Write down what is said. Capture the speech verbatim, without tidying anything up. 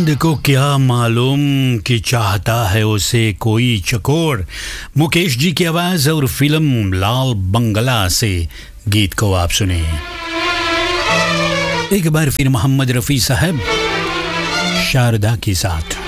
चांद को क्या मालूम कि चाहता है उसे कोई चकोर। मुकेश जी की आवाज और फिल्म लाल बंगला से गीत को आप सुने। एक बार फिर मोहम्मद रफ़ी साहब शारदा के साथ।